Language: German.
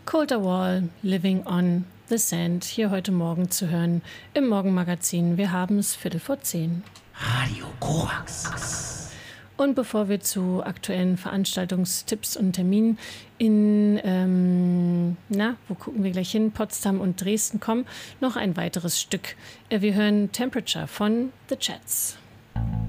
Colder Wall, Living on the Sand, hier heute Morgen zu hören im Morgenmagazin. Wir haben es 9:15. Radio Korax. Und bevor wir zu aktuellen Veranstaltungstipps und Terminen in, wo gucken wir gleich hin, Potsdam und Dresden kommen, noch ein weiteres Stück. Wir hören Temperature von The Chats.